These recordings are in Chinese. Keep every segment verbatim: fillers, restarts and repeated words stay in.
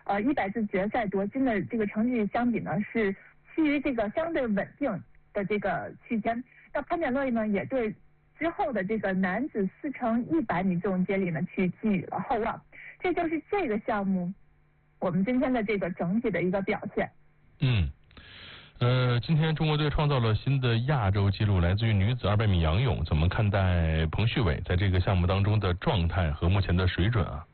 呃一百次决赛夺金的这个成绩相比呢，是趋于这个相对稳定的这个区间。那潘展乐呢，也对之后的这个男子四乘一百米重接力呢，去寄予了厚望。这就是这个项目我们今天的这个整体的一个表现。 嗯。呃，今天中国队创造了新的亚洲纪录，来自于女子二百米仰泳。怎么看待彭旭伟在这个项目当中的状态和目前的水准啊？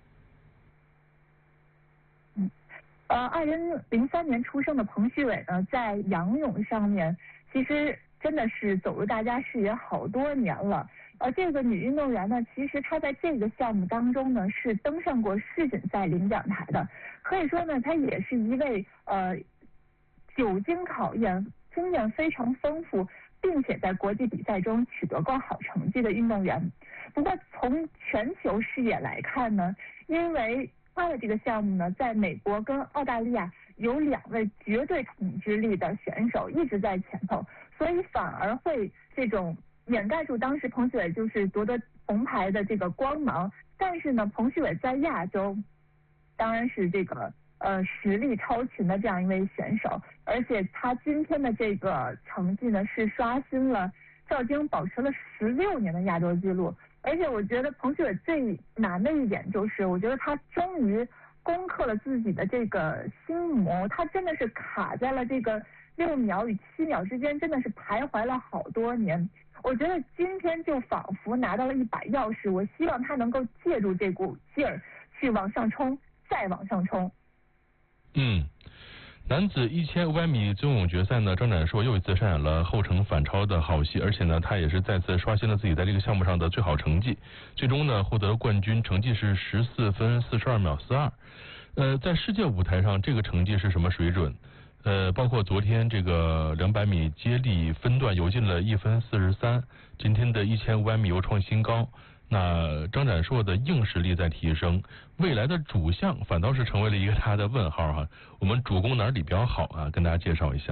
嗯，呃，二零零三年出生的彭旭伟呢，在仰泳上面其实真的是走入大家视野好多年了。呃，这个女运动员呢，其实她在这个项目当中呢，是登上过世锦赛领奖台的，可以说呢，她也是一位呃。久经考验、经验非常丰富，并且在国际比赛中取得过好成绩的运动员。不过，从全球视野来看呢，因为他的这个项目呢，在美国跟澳大利亚有两位绝对统治力的选手一直在前头，所以反而会这种掩盖住当时彭旭伟就是夺得铜牌的这个光芒。但是呢，彭旭伟在亚洲当然是这个。呃，实力超群的这样一位选手，而且他今天的这个成绩呢，是刷新了赵晶保持了十六年的亚洲纪录。而且我觉得彭旭伟最难的一点就是，我觉得他终于攻克了自己的这个心魔，他真的是卡在了这个六秒与七秒之间，真的是徘徊了好多年。我觉得今天就仿佛拿到了一把钥匙，我希望他能够借助这股劲儿去往上冲，再往上冲。 嗯，男子一千五百米自由泳决赛呢，张展硕又一次上演了后程反超的好戏，而且呢，他也是再次刷新了自己在这个项目上的最好成绩，最终呢获得了冠军，成绩是十四分四十二秒四二。呃，在世界舞台上，这个成绩是什么水准？呃，包括昨天这个两百米接力分段游进了一分四十三，今天的一千五百米又创新高。那张展硕的硬实力在提升，未来的主项反倒是成为了一个他的问号哈。我们主攻哪里比较好啊？跟大家介绍一下。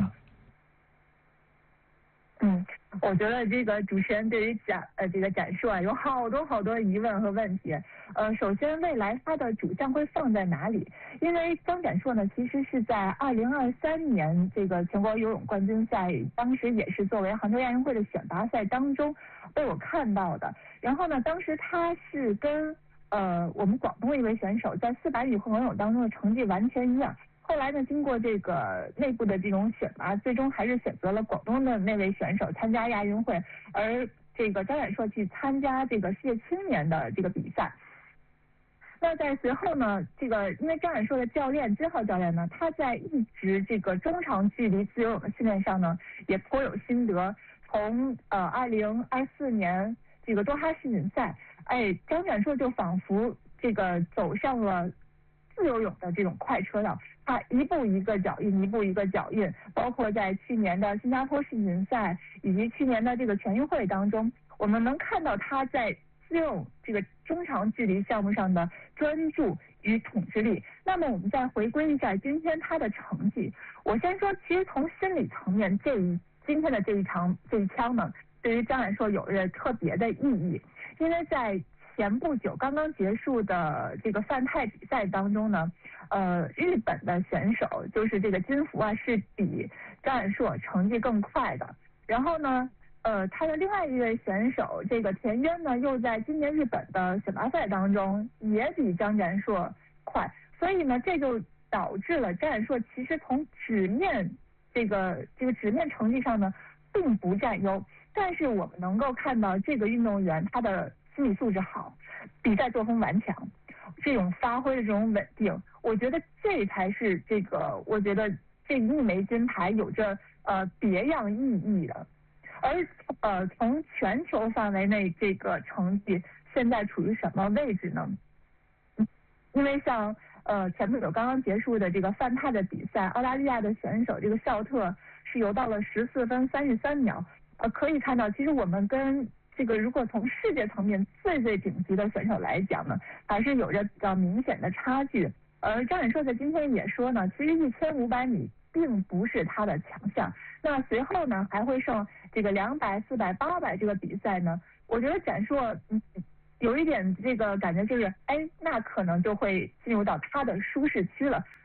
嗯，我觉得这个主持人对于展呃这个展硕啊有好多好多疑问和问题。呃，首先未来他的主项会放在哪里？因为张展硕呢，其实是在二零二三年这个全国游泳冠军赛，当时也是作为杭州亚运会的选拔赛当中被我看到的。然后呢，当时他是跟呃我们广东的一位选手在四百米混合泳当中的成绩完全一样。后来呢，经过这个内部的这种选拔，最终还是选择了广东的那位选手参加亚运会，而这个张展硕去参加这个世界青年的这个比赛。那在随后呢，这个因为张展硕的教练支浩教练呢，他在一直这个中长距离自由泳的训练上呢，也颇有心得。从呃二零二四年这个多哈世锦赛，哎，张展硕就仿佛这个走上了自由泳的这种快车道，他一步一个脚印，一步一个脚印，包括在去年的新加坡世锦赛以及去年的这个全运会当中，我们能看到他在自由泳这个中长距离项目上的专注与统治力。那么我们再回归一下今天他的成绩，我先说，其实从心理层面，这一今天的这一场这一枪呢，对于张展硕有着特别的意义，因为在前不久刚刚结束的这个泛泰比赛当中呢，呃，日本的选手就是这个金福啊，是比张展硕成绩更快的。然后呢，呃，他的另外一位选手这个田渊呢，又在今年日本的选拔赛当中也比张展硕快，所以呢，这就导致了张展硕其实从纸面这个这个纸面成绩上呢，并不占优。但是我们能够看到这个运动员他的心理素质好，比赛作风顽强，这种发挥的这种稳定，我觉得这才是这个，我觉得这一枚金牌有着呃别样意义的。而呃从全球范围内，这个成绩现在处于什么位置呢？因为像呃前不久刚刚结束的这个泛泰的比赛，澳大利亚的选手这个肖特是游到了十四分三十三秒，呃可以看到，其实我们跟这个如果从世界层面最最顶级的选手来讲呢，还是有着比较明显的差距。而张展硕在今天也说呢，其实一千五百米并不是他的强项。那随后呢，还会剩这个两百、四百、八百这个比赛呢，我觉得展硕嗯有一点这个感觉就是，哎，那可能就会进入到他的舒适区了。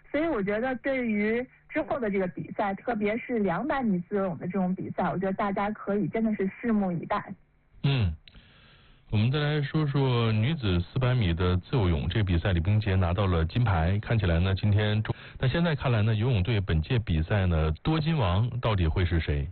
所以我觉得对于之后的这个比赛，特别是两百米自由泳的这种比赛，我觉得大家可以真的是拭目以待。 嗯，我们再来说说女子四百米的自由泳，这比赛李冰洁拿到了金牌，看起来呢今天中，那现在看来呢，游泳队本届比赛呢多金王到底会是谁？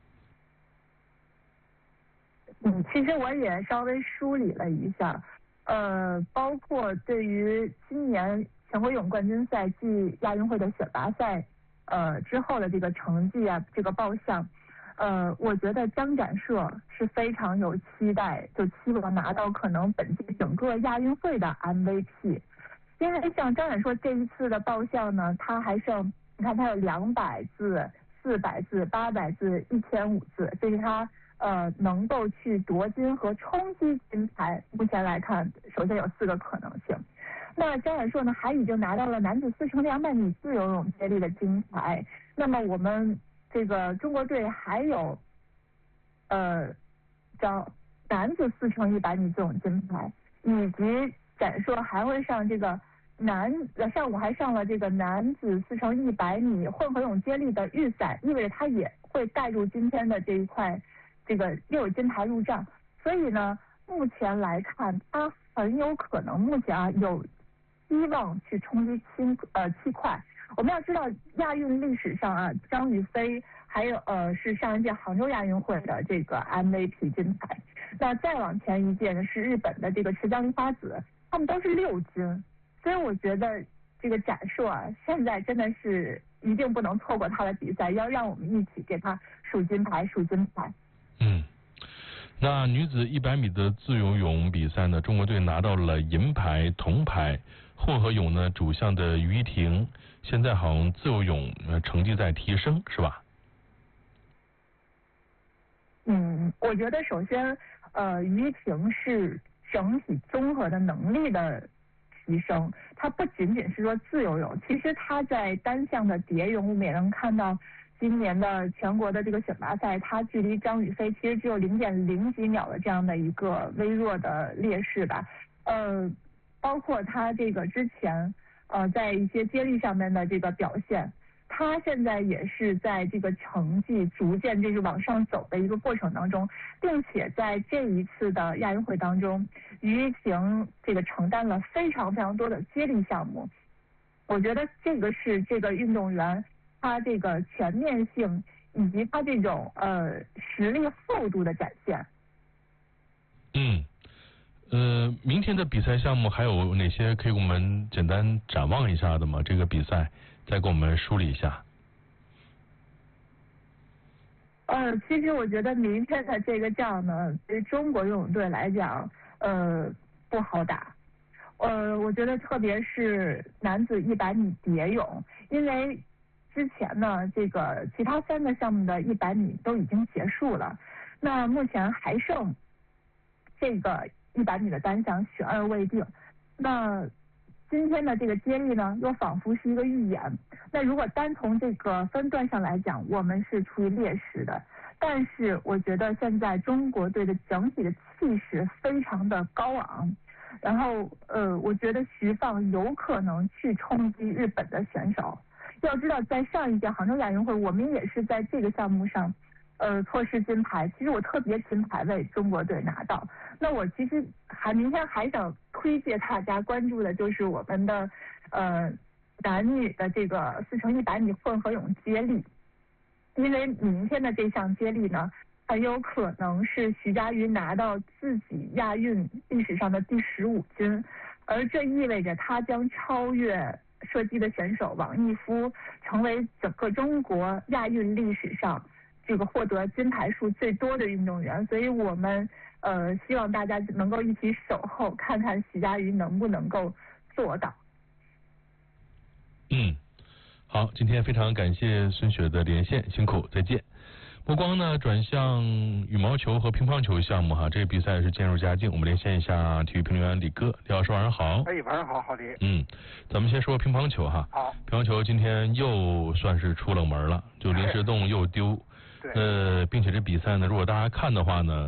嗯，其实我也稍微梳理了一下，呃，包括对于今年全国游泳冠军赛暨亚运会的选拔赛，呃之后的这个成绩啊，这个报项，呃，我觉得张展硕是非常有期待，就期望拿到可能本届整个亚运会的 M V P， 因为像张展硕这一次的报项呢，他还剩，你看他有两百字、四百字、八百字、一千五字，这是他。呃，能够去夺金和冲击金牌，目前来看，首先有四个可能性。那张展硕呢，还已经拿到了男子四乘两百米自由泳接力的金牌。那么我们这个中国队还有，呃，叫男子四乘一百米自由泳金牌，以及展硕还会上这个男，上午还上了这个男子四乘一百米混合泳接力的预赛，意味着他也会带入今天的这一块。这个又有金牌入账，所以呢，目前来看，他很有可能目前啊有希望去冲击七呃七块。我们要知道，亚运历史上啊，张雨霏还有呃是上一届杭州亚运会的这个 M V P 金牌，那再往前一届呢是日本的这个池江璃花子，他们都是六金，所以我觉得这个展硕啊，现在真的是一定不能错过他的比赛，要让我们一起给他数金牌，数金牌。 嗯，那女子一百米的自由泳比赛呢，中国队拿到了银牌、铜牌。混合泳呢，主项的于一婷，现在好像自由泳呃成绩在提升，是吧？ 嗯，我觉得首先，呃，于一婷是整体综合的能力的提升，它不仅仅是说自由泳，其实她在单项的蝶泳，我们也能看到。今年的全国的这个选拔赛，他距离张雨霏其实只有零点零几秒的这样的一个微弱的劣势吧。呃，包括他这个之前呃在一些接力上面的这个表现，他现在也是在这个成绩逐渐这个往上走的一个过程当中，并且在这一次的亚运会当中，于一婷这个承担了非常非常多的接力项目，我觉得这个是这个运动员。他这个全面性以及他这种呃实力厚度的展现。 嗯，呃，明天的比赛项目还有哪些可以给我们简单展望一下的吗？这个比赛再给我们梳理一下。 呃，其实我觉得明天的这个仗呢，对于中国游泳队来讲，呃，不好打。呃，我觉得特别是男子一百米蝶泳，因为。之前呢，这个其他三个项目的一百米都已经结束了，那目前还剩这个一百米的单项悬而未定。那今天的这个接力呢，又仿佛是一个预演。那如果单从这个分段上来讲，我们是处于劣势的，但是我觉得现在中国队的整体的气势非常的高昂。然后呃，我觉得徐放有可能去冲击日本的选手。要知道，在上一届杭州亚运会，我们也是在这个项目上，呃，错失金牌。其实我特别金牌为中国队拿到。那我其实还明天还想推荐大家关注的就是我们的呃男女的这个四乘一百米混合泳接力，因为明天的这项接力呢，很有可能是徐嘉余拿到自己亚运历史上的第十五金，而这意味着他将超越。射击的选手王义夫成为整个中国亚运历史上这个获得金牌数最多的运动员，所以我们呃希望大家能够一起守候，看看徐嘉余能不能够做到。 嗯，好，今天非常感谢孙雪的连线，辛苦，再见。目光呢转向羽毛球和乒乓球项目哈，这个比赛是渐入佳境。我们连线一下体育评论员李哥，李老师晚上好。 哎，晚上好，好的。 嗯，咱们先说乒乓球哈。 好。 乒乓球今天又算是出冷门了，就林诗栋又丢。 对。 呃，并且这比赛呢，如果大家看的话呢。